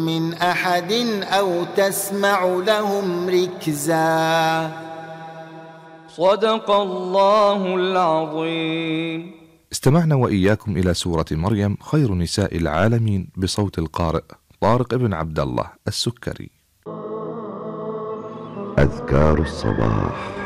من أحد أو تسمع لهم ركزا. صدق الله العظيم. استمعنا وإياكم إلى سورة مريم خير نساء العالمين بصوت القارئ طارق بن عبد الله السكري. أذكار الصباح.